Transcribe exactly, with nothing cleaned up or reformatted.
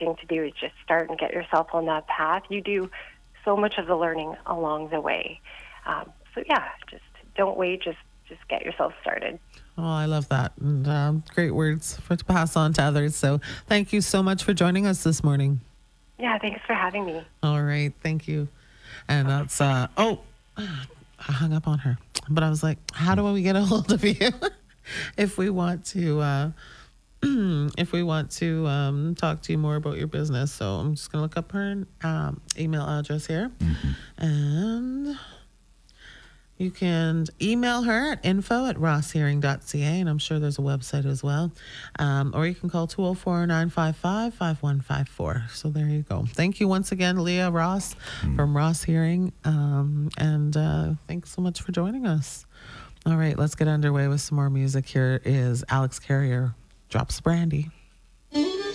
thing to do is just start and get yourself on that path. You do so much of the learning along the way. Um, so yeah, just don't wait. Just just get yourself started. Oh, I love that. And um, great words for to pass on to others. So thank you so much for joining us this morning. Yeah, thanks for having me. All right. Thank you. And that's, uh, oh, I hung up on her. But I was like, how do we get a hold of you if we want to, uh, if we want to um, talk to you more about your business? So I'm just going to look up her um, email address here. And you can email her at info at ross hearing dot c a, and I'm sure there's a website as well. Um, or you can call two oh four, nine five five, five one five four. So there you go. Thank you once again, Leah Ross from Ross Hearing. Um, and uh, thanks so much for joining us. All right, let's get underway with some more music. Here is Alex Carrier, Drops Brandy.